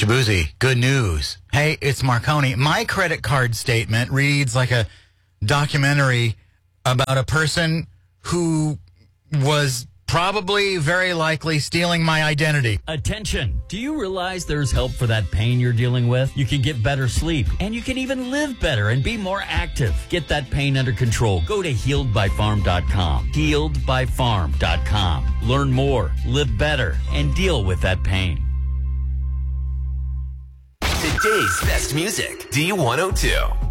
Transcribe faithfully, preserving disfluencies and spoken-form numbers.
Shabuzi, good news. Hey, it's Marconi. My credit card statement reads like a documentary about a person who was probably very likely stealing my identity. Attention! Do you realize there's help for that pain you're dealing with? You can get better sleep, and you can even live better and be more active. Get that pain under control. Go to healed by farm dot com. healed by farm dot com. Learn more, live better, and deal with that pain. Today's best music, D one oh two.